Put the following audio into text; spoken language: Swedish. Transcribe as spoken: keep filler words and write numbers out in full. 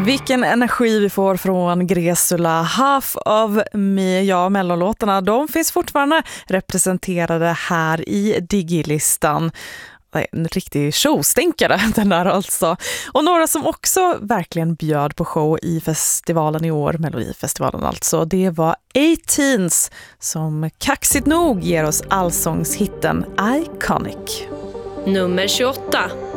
Vilken energi vi får från Gresula. Half of Me, ja, mellolåtarna, de finns fortfarande representerade här i Digilistan. En riktig showstänkare den där alltså. Och några som också verkligen bjöd på show i festivalen i år, Melodifestivalen alltså, det var Eighteens som kaxigt nog ger oss allsångshitten Iconic. Nummer tjugoåtta.